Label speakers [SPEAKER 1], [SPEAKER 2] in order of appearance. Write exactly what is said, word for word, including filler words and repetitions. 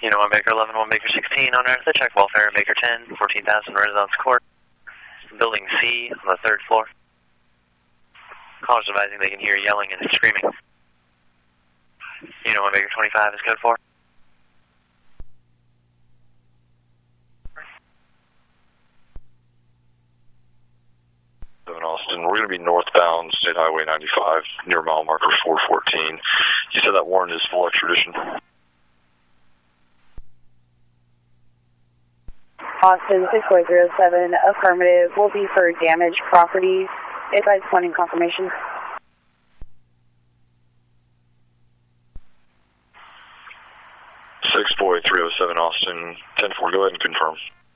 [SPEAKER 1] You know, one Baker eleven, one Baker sixteen on Earth. Check welfare, Baker ten, fourteen thousand Renaissance Court. Building C on the third floor. Callers advising they can hear yelling and screaming. You know, one Baker twenty-five is code four.
[SPEAKER 2] In Austin, we're going to be northbound State Highway ninety-five near mile marker four fourteen. You said that warrant is full extradition.
[SPEAKER 3] Austin six four zero seven, affirmative, will be for damaged property. Advise pointing confirmation.
[SPEAKER 2] six four three oh seven Austin, ten four, go ahead and confirm.